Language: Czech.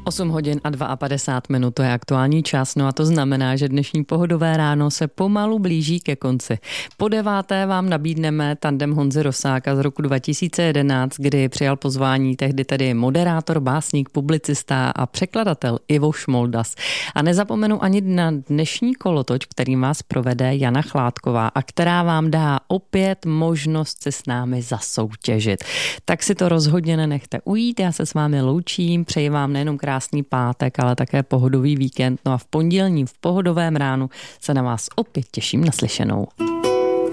8 hodin a 52 to je aktuální čas, no a to znamená, že dnešní Pohodové ráno se pomalu blíží ke konci. Po 9. vám nabídneme tandem Honzy Rosáka z roku 2011, kdy přijal pozvání tehdy tedy moderátor, básník, publicista a překladatel Ivo Šmoldas. A nezapomenu ani na dnešní kolotoč, kterým vás provede Jana Chládková a která vám dá opět možnost se s námi zasoutěžit. Tak si to rozhodně nenechte ujít, já se s vámi loučím, přeji vám nejenom krásný pátek, ale také pohodový víkend. No a v pondělním v Pohodovém ránu se na vás opět těším naslyšenou.